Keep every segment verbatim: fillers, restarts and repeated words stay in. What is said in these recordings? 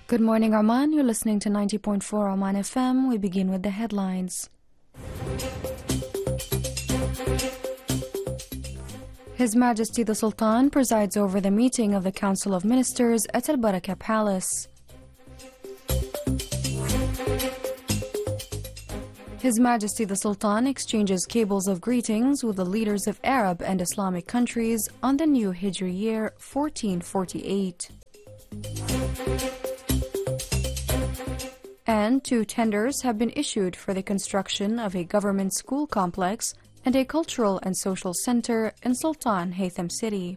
Good morning, Oman. You're listening to ninety point four Oman F M. We begin with the headlines. His Majesty the Sultan presides over the meeting of the Council of Ministers at Al Baraka Palace. His Majesty the Sultan exchanges cables of greetings with the leaders of Arab and Islamic countries on the new Hijri year fourteen forty-eight. And two tenders have been issued for the construction of a government school complex and a cultural and social center in Sultan Haytham City.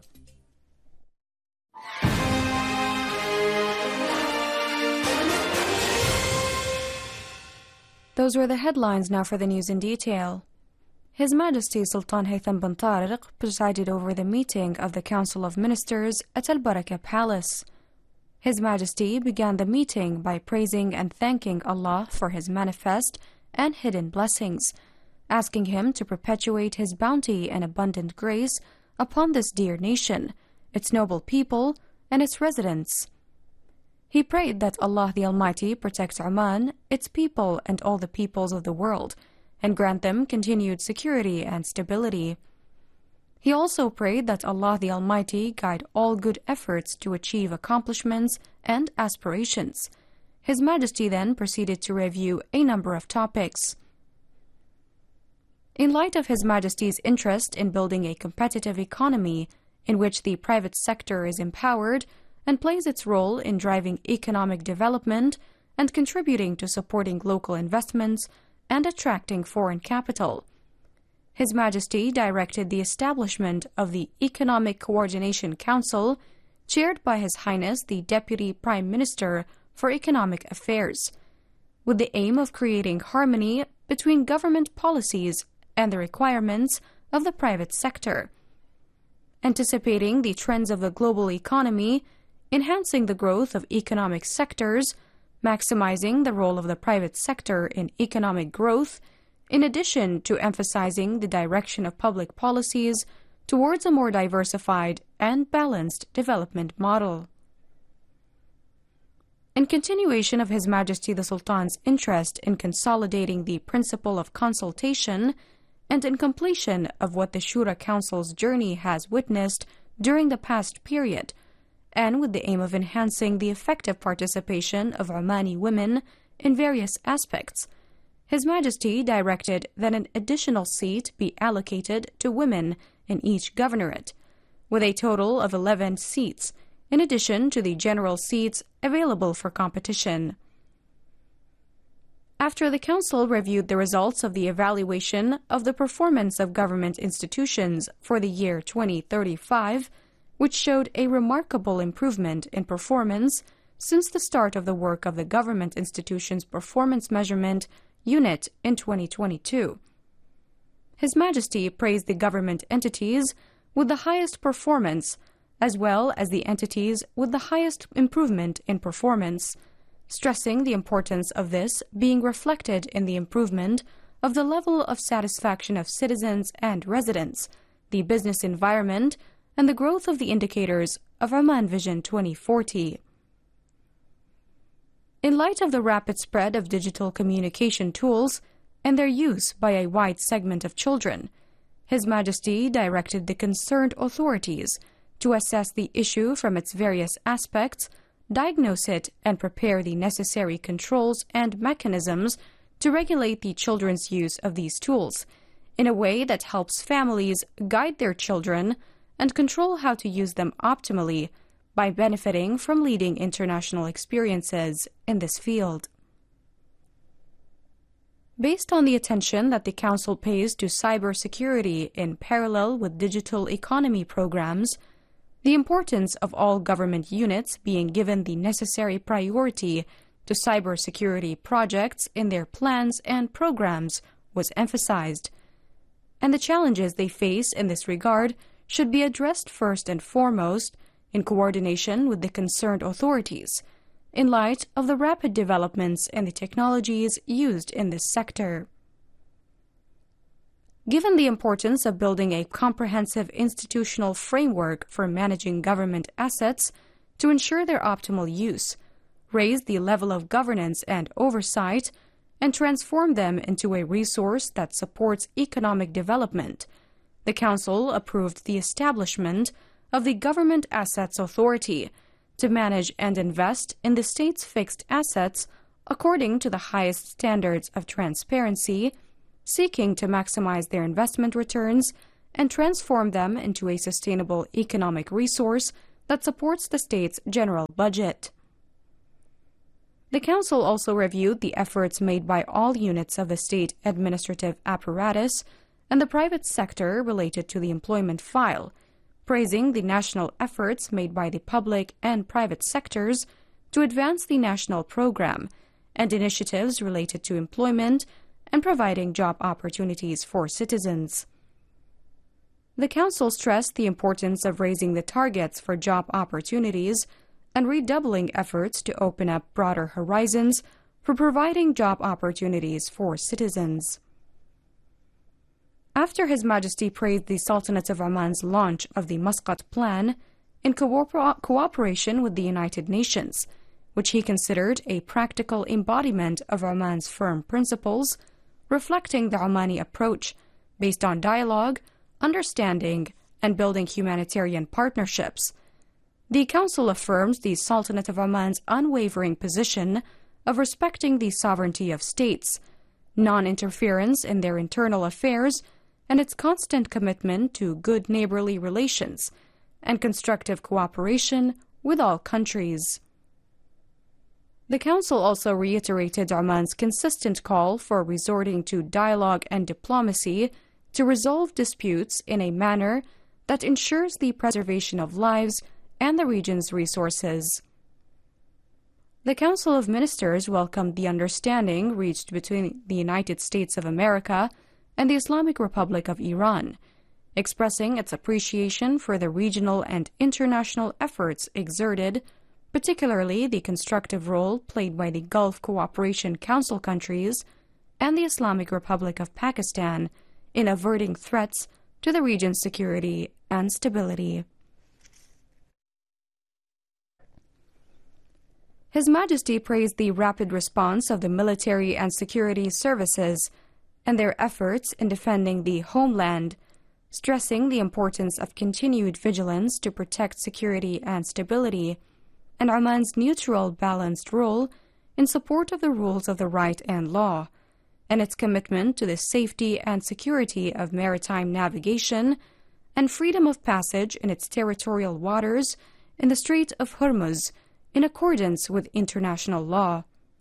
Those were the headlines. Now for the news in detail. His Majesty Sultan Haytham bin Tariq presided over the meeting of the Council of Ministers at Al Baraka Palace. His Majesty began the meeting by praising and thanking Allah for His manifest and hidden blessings, asking Him to perpetuate His bounty and abundant grace upon this dear nation, its noble people, and its residents. He prayed that Allah the Almighty protect Oman, its people, and all the peoples of the world, and grant them continued security and stability. He also prayed that Allah the Almighty guide all good efforts to achieve accomplishments and aspirations. His Majesty then proceeded to review a number of topics. In light of His Majesty's interest in building a competitive economy in which the private sector is empowered and plays its role in driving economic development and contributing to supporting local investments and attracting foreign capital, His Majesty directed the establishment of the Economic Coordination Council, chaired by His Highness the Deputy Prime Minister for Economic Affairs, with the aim of creating harmony between government policies and the requirements of the private sector, anticipating the trends of the global economy, enhancing the growth of economic sectors, maximizing the role of the private sector in economic growth, in addition to emphasizing the direction of public policies towards a more diversified and balanced development model. In continuation of His Majesty the Sultan's interest in consolidating the principle of consultation and in completion of what the Shura Council's journey has witnessed during the past period, and with the aim of enhancing the effective participation of Omani women in various aspects, His Majesty directed that an additional seat be allocated to women in each governorate, with a total of eleven seats, in addition to the general seats available for competition. After the Council reviewed the results of the evaluation of the performance of government institutions for the year twenty thirty-five, which showed a remarkable improvement in performance since the start of the work of the Government Institutions Performance Measurement Unit in twenty twenty-two. His Majesty praised the government entities with the highest performance, as well as the entities with the highest improvement in performance, stressing the importance of this being reflected in the improvement of the level of satisfaction of citizens and residents, the business environment, and the growth of the indicators of Oman Vision twenty forty. In light of the rapid spread of digital communication tools and their use by a wide segment of children, His Majesty directed the concerned authorities to assess the issue from its various aspects, diagnose it, and prepare the necessary controls and mechanisms to regulate the children's use of these tools in a way that helps families guide their children and control how to use them optimally by benefiting from leading international experiences in this field. Based on the attention that the Council pays to cybersecurity in parallel with digital economy programs, the importance of all government units being given the necessary priority to cybersecurity projects in their plans and programs was emphasized, and the challenges they face in this regard should be addressed first and foremost in coordination with the concerned authorities, in light of the rapid developments in the technologies used in this sector. Given the importance of building a comprehensive institutional framework for managing government assets to ensure their optimal use, raise the level of governance and oversight, and transform them into a resource that supports economic development, the Council approved the establishment of the Government Assets Authority to manage and invest in the state's fixed assets according to the highest standards of transparency, seeking to maximize their investment returns and transform them into a sustainable economic resource that supports the state's general budget. The Council also reviewed the efforts made by all units of the state administrative apparatus and the private sector related to the employment file, praising the national efforts made by the public and private sectors to advance the national program and initiatives related to employment and providing job opportunities for citizens. The Council stressed the importance of raising the targets for job opportunities and redoubling efforts to open up broader horizons for providing job opportunities for citizens. After His Majesty praised the Sultanate of Oman's launch of the Muscat Plan in cooper- cooperation with the United Nations, which he considered a practical embodiment of Oman's firm principles, reflecting the Omani approach based on dialogue, understanding, and building humanitarian partnerships, the Council affirmed the Sultanate of Oman's unwavering position of respecting the sovereignty of states, non-interference in their internal affairs, and its constant commitment to good neighborly relations and constructive cooperation with all countries. The Council also reiterated Oman's consistent call for resorting to dialogue and diplomacy to resolve disputes in a manner that ensures the preservation of lives and the region's resources. The Council of Ministers welcomed the understanding reached between the United States of America and the Islamic Republic of Iran, expressing its appreciation for the regional and international efforts exerted, particularly the constructive role played by the Gulf Cooperation Council countries and the Islamic Republic of Pakistan in averting threats to the region's security and stability. His Majesty praised the rapid response of the military and security services and their efforts in defending the homeland, stressing the importance of continued vigilance to protect security and stability, and Oman's neutral, balanced role in support of the rules of the right and law, and its commitment to the safety and security of maritime navigation and freedom of passage in its territorial waters in the Strait of Hormuz, in accordance with international law.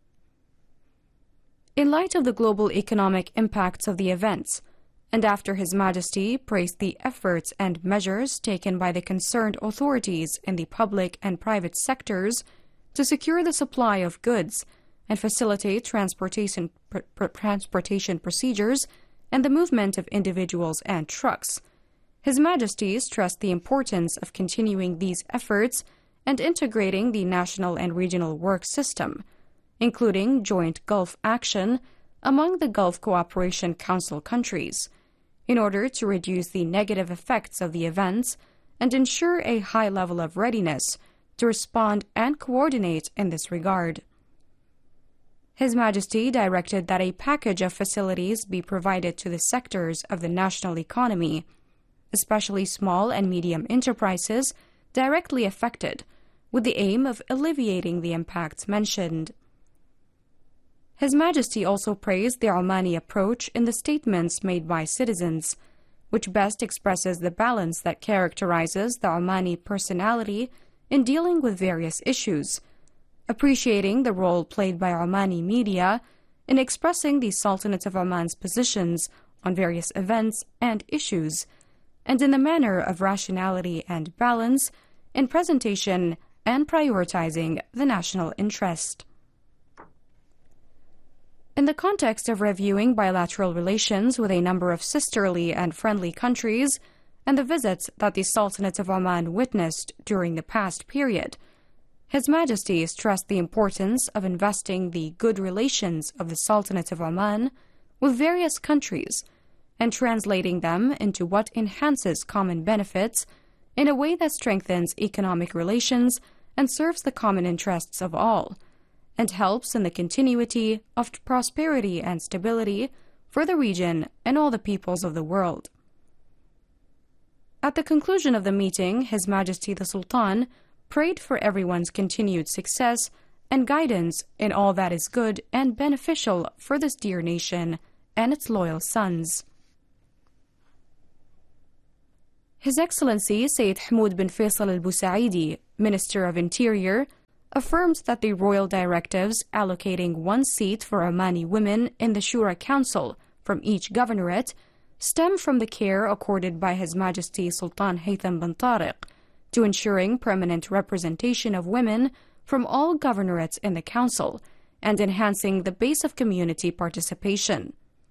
In light of the global economic impacts of the events, and after His Majesty praised the efforts and measures taken by the concerned authorities in the public and private sectors to secure the supply of goods and facilitate transportation, pr- pr- transportation procedures and the movement of individuals and trucks, His Majesty stressed the importance of continuing these efforts and integrating the national and regional work system, including joint Gulf action among the Gulf Cooperation Council countries, in order to reduce the negative effects of the events and ensure a high level of readiness to respond and coordinate in this regard. His Majesty directed that a package of facilities be provided to the sectors of the national economy, especially small and medium enterprises directly affected, with the aim of alleviating the impacts mentioned. His Majesty also praised the Omani approach in the statements made by citizens, which best expresses the balance that characterizes the Omani personality in dealing with various issues, appreciating the role played by Omani media in expressing the Sultanate of Oman's positions on various events and issues, and in the manner of rationality and balance in presentation and prioritizing the national interest. In the context of reviewing bilateral relations with a number of sisterly and friendly countries and the visits that the Sultanate of Oman witnessed during the past period, His Majesty stressed the importance of investing the good relations of the Sultanate of Oman with various countries and translating them into what enhances common benefits in a way that strengthens economic relations and serves the common interests of all, and helps in the continuity of prosperity and stability for the region and all the peoples of the world. At the conclusion of the meeting, His Majesty the Sultan prayed for everyone's continued success and guidance in all that is good and beneficial for this dear nation and its loyal sons. His Excellency Sayyid Hamoud bin Faisal al-Busaidi, Minister of Interior, affirmed that the royal directives allocating one seat for Omani women in the Shura Council from each governorate stem from the care accorded by His Majesty Sultan Haytham bin Tariq to ensuring permanent representation of women from all governorates in the council and enhancing the base of community participation.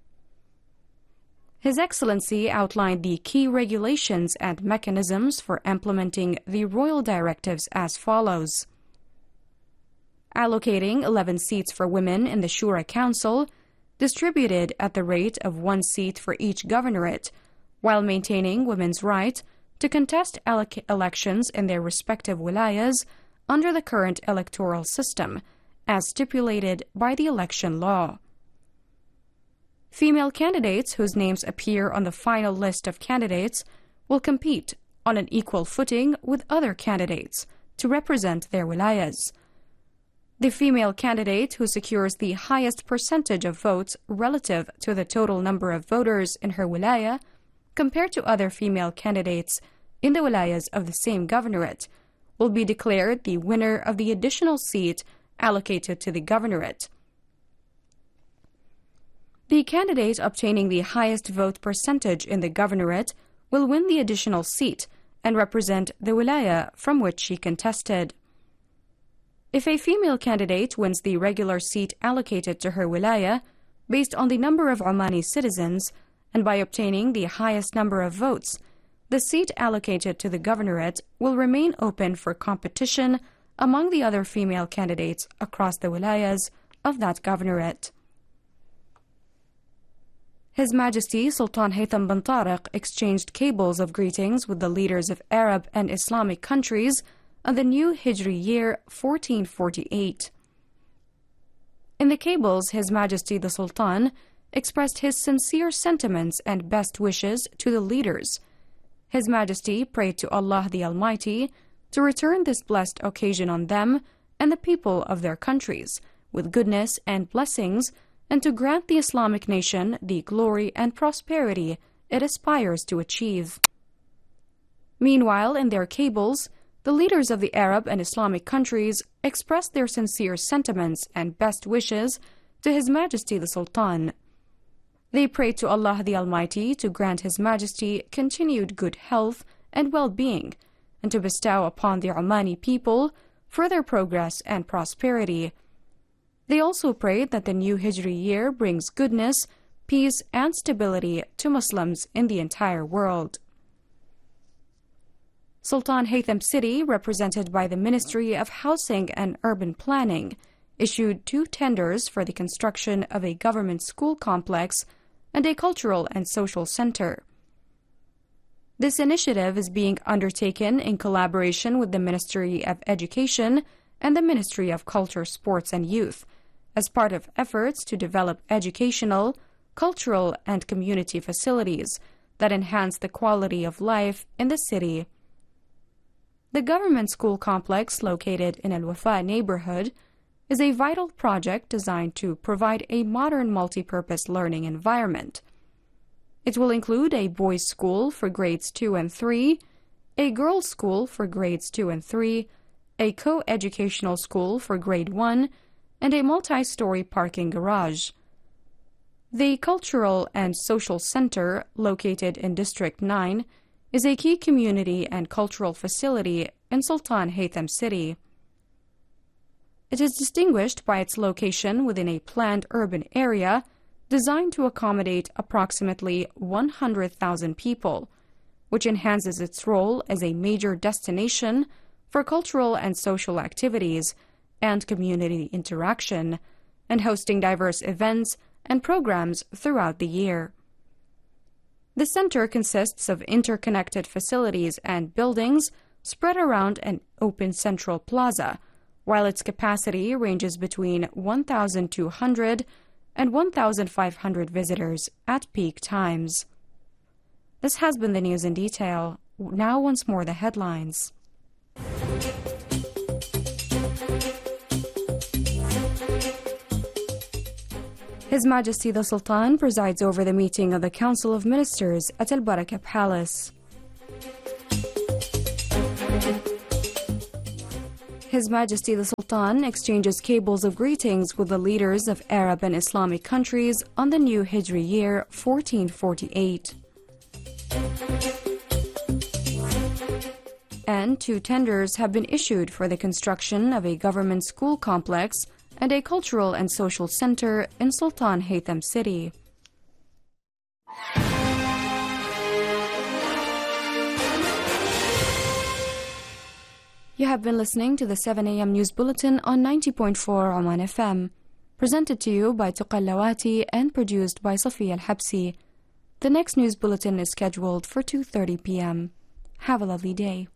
His Excellency outlined the key regulations and mechanisms for implementing the royal directives as follows. Allocating eleven seats for women in the Shura Council, distributed at the rate of one seat for each governorate, while maintaining women's right to contest ele- elections in their respective wilayas under the current electoral system, as stipulated by the election law. Female candidates whose names appear on the final list of candidates will compete on an equal footing with other candidates to represent their wilayas. The female candidate who secures the highest percentage of votes relative to the total number of voters in her wilaya, compared to other female candidates in the wilayas of the same governorate, will be declared the winner of the additional seat allocated to the governorate. The candidate obtaining the highest vote percentage in the governorate will win the additional seat and represent the wilaya from which she contested. If a female candidate wins the regular seat allocated to her wilaya based on the number of Omani citizens and by obtaining the highest number of votes, the seat allocated to the governorate will remain open for competition among the other female candidates across the wilayas of that governorate. His Majesty Sultan Haytham bin Tariq exchanged cables of greetings with the leaders of Arab and Islamic countries on the new Hijri year fourteen forty-eight. In the cables, His Majesty the Sultan expressed his sincere sentiments and best wishes to the leaders. His Majesty prayed to Allah the Almighty to return this blessed occasion on them and the people of their countries with goodness and blessings, and to grant the Islamic nation the glory and prosperity it aspires to achieve. Meanwhile, in their cables, the leaders of the Arab and Islamic countries expressed their sincere sentiments and best wishes to His Majesty the Sultan. They prayed to Allah the Almighty to grant His Majesty continued good health and well-being, and to bestow upon the Omani people further progress and prosperity. They also prayed that the new Hijri year brings goodness, peace, and stability to Muslims in the entire world. Sultan Haytham City, represented by the Ministry of Housing and Urban Planning, issued two tenders for the construction of a government school complex and a cultural and social center. This initiative is being undertaken in collaboration with the Ministry of Education and the Ministry of Culture, Sports and Youth, as part of efforts to develop educational, cultural, and community facilities that enhance the quality of life in the city. The government school complex located in Al Wafa neighborhood is a vital project designed to provide a modern multi-purpose learning environment. It will include a boys' school for grades two and three, a girls' school for grades two and three, a co-educational school for grade one, and a multi-story parking garage. The Cultural and Social Center, located in District nine, is a key community and cultural facility in Sultan Haytham City. It is distinguished by its location within a planned urban area designed to accommodate approximately one hundred thousand people, which enhances its role as a major destination for cultural and social activities and community interaction, and hosting diverse events and programs throughout the year. The center consists of interconnected facilities and buildings spread around an open central plaza, while its capacity ranges between one thousand two hundred and one thousand five hundred visitors at peak times. This has been the news in detail. Now once more the headlines. His Majesty the Sultan presides over the meeting of the Council of Ministers at Al Baraka Palace. His Majesty the Sultan exchanges cables of greetings with the leaders of Arab and Islamic countries on the new Hijri year fourteen forty-eight. And two tenders have been issued for the construction of a government school complex and a cultural and social center in Sultan Haytham City. You have been listening to the seven a m News Bulletin on ninety point four Oman F M, presented to you by Tuqallawati and produced by Safiya Al-Habsi. The next news bulletin is scheduled for two thirty p m Have a lovely day.